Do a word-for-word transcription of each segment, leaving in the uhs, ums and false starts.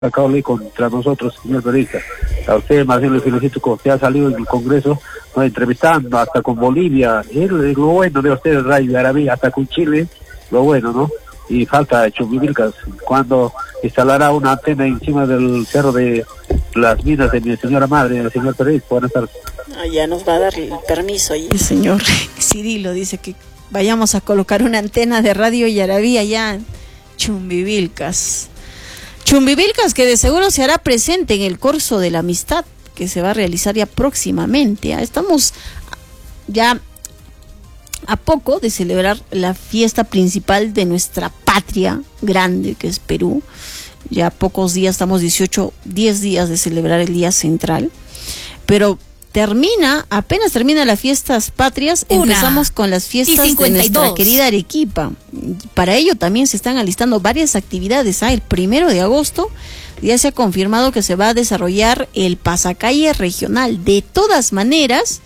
sacado ley contra nosotros, señor periodista. A usted, más bien, le felicito que usted ha salido en el Congreso, ¿no?, entrevistando hasta con Bolivia. Es lo bueno de usted, Radio Arabia, hasta con Chile, lo bueno, ¿no? Y falta Chumbivilcas, cuando instalará una antena encima del cerro de las minas de mi señora madre, el señor periodista. Buenas tardes. Ah, ya nos va a dar el permiso ahí. El señor Cirilo dice que vayamos a colocar una antena de Radio Yarabí allá en Chumbivilcas. Chumbivilcas, que de seguro se hará presente en el curso de la amistad que se va a realizar ya próximamente. Estamos ya a poco de celebrar la fiesta principal de nuestra patria grande, que es Perú. Ya a pocos días, estamos dieciocho, diez días de celebrar el día central, pero termina, apenas termina las fiestas patrias, Una empezamos con las fiestas de nuestra querida Arequipa. Para ello también se están alistando varias actividades. ¿eh? El primero de agosto ya se ha confirmado que se va a desarrollar el pasacalle regional. De todas maneras,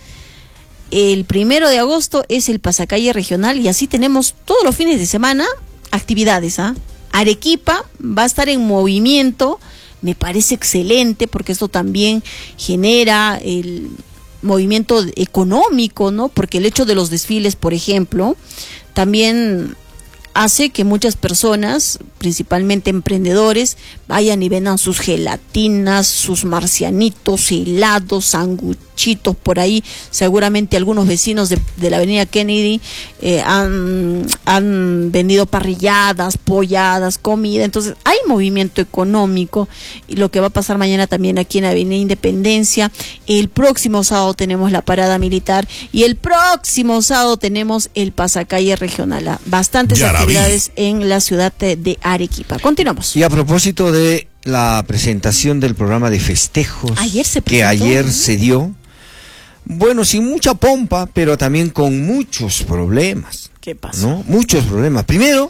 el primero de agosto es el pasacalle regional y así tenemos todos los fines de semana actividades. ¿eh? Arequipa va a estar en movimiento. Me parece excelente porque esto también genera el movimiento económico, ¿no? Porque el hecho de los desfiles, por ejemplo, también hace que muchas personas, principalmente emprendedores, vayan y vendan sus gelatinas, sus marcianitos, helados, sanguchitos por ahí. Seguramente algunos vecinos de, de la avenida Kennedy eh, han, han vendido parrilladas, polladas, comida. Entonces hay movimiento económico, y lo que va a pasar mañana también aquí en la avenida Independencia. El próximo sábado tenemos la parada militar y el próximo sábado tenemos el pasacalle regional. Bastantes Yarabí. Actividades en la ciudad de, de Arequipa. Continuamos. Y a propósito de la presentación del programa de festejos ayer se que ayer se dio, bueno, sin mucha pompa, pero también con muchos problemas. ¿Qué pasó? ¿No? Muchos problemas. Primero,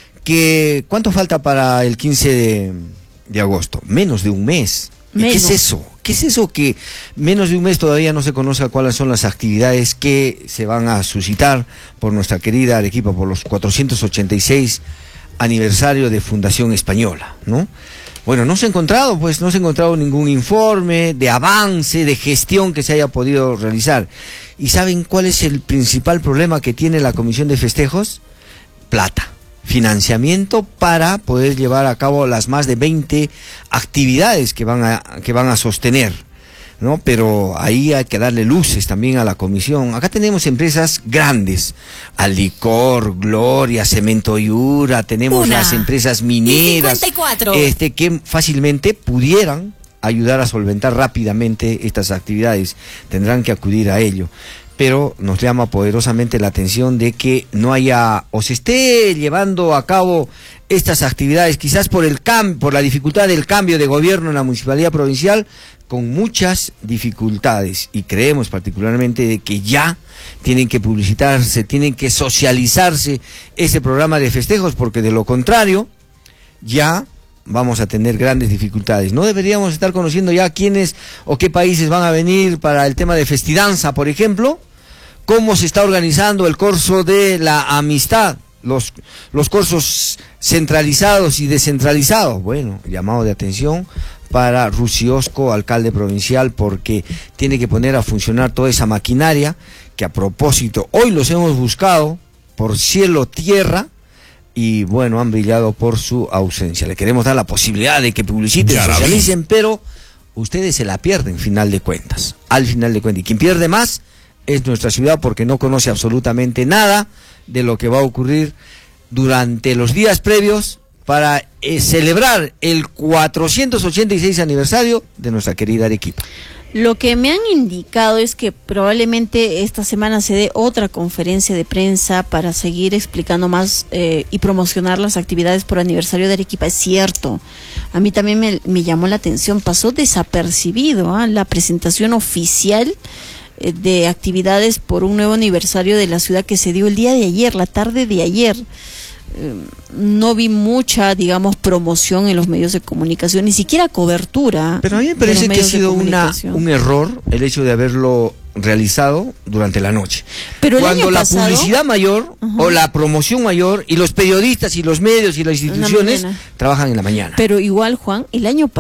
que ¿cuánto falta para el quince de, de agosto? Menos de un mes. Menos. ¿Qué es eso? ¿Qué es eso que menos de un mes todavía no se conoce cuáles son las actividades que se van a suscitar por nuestra querida Arequipa, por los cuatrocientos ochenta y seis aniversario de Fundación Española, ¿no? Bueno, no se ha encontrado, pues, no se ha encontrado ningún informe de avance, de gestión que se haya podido realizar. ¿Y saben cuál es el principal problema que tiene la Comisión de Festejos? Plata. Financiamiento para poder llevar a cabo las más de veinte actividades que van a, que van a sostener, ¿no? Pero ahí hay que darle luces también a la comisión. Acá tenemos empresas grandes, Alicor, Gloria, Cemento Yura, tenemos Una. las empresas mineras, este que fácilmente pudieran ayudar a solventar rápidamente estas actividades. Tendrán que acudir a ello. Pero nos llama poderosamente la atención de que no haya o se esté llevando a cabo estas actividades, quizás por el cam por la dificultad del cambio de gobierno en la municipalidad provincial, con muchas dificultades, y creemos particularmente de que ya tienen que publicitarse, tienen que socializarse ese programa de festejos, porque de lo contrario ya vamos a tener grandes dificultades. No deberíamos estar conociendo ya quiénes o qué países van a venir para el tema de festidanza, por ejemplo, cómo se está organizando el curso de la amistad, los, los cursos centralizados y descentralizados. Bueno, llamado de atención para Rusiosco, alcalde provincial, porque tiene que poner a funcionar toda esa maquinaria que, a propósito, hoy los hemos buscado por cielo, tierra, y bueno, han brillado por su ausencia. Le queremos dar la posibilidad de que publiciten, socialicen, pero ustedes se la pierden, final de cuentas, al final de cuentas. Y quien pierde más es nuestra ciudad, porque no conoce absolutamente nada de lo que va a ocurrir durante los días previos para eh, celebrar el cuatrocientos ochenta y seis aniversario de nuestra querida Arequipa. Lo que me han indicado es que probablemente esta semana se dé otra conferencia de prensa para seguir explicando más eh, y promocionar las actividades por aniversario de Arequipa. Es cierto, a mí también me, me llamó la atención, pasó desapercibido ¿eh? la presentación oficial eh, de actividades por un nuevo aniversario de la ciudad que se dio el día de ayer, la tarde de ayer. No vi mucha, digamos, promoción en los medios de comunicación, ni siquiera cobertura. Pero a mí me parece que ha sido una, un error el hecho de haberlo realizado durante la noche. Pero el cuando año la pasado, publicidad mayor uh-huh. o la promoción mayor y los periodistas y los medios y las instituciones trabajan en la mañana. Pero igual, Juan, el año